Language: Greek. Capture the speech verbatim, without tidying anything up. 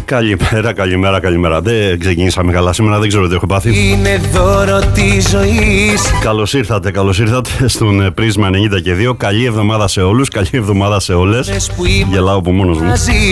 Καλημέρα, καλημέρα, καλημέρα. Δεν ξεκινήσαμε καλά σήμερα, δεν ξέρω τι έχω πάθει. Είναι δώρο της ζωής. Καλώς ήρθατε, καλώς ήρθατε στον Πρίσμα ενενήντα και δύο. Καλή εβδομάδα σε όλους, καλή εβδομάδα σε όλες. Γελάω από μόνος μου.